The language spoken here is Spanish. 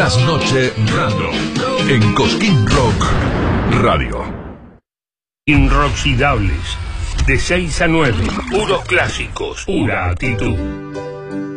Trasnoche Random en Cosquín Rock Radio. Inoxidables, de 6 a 9, puros clásicos, pura actitud.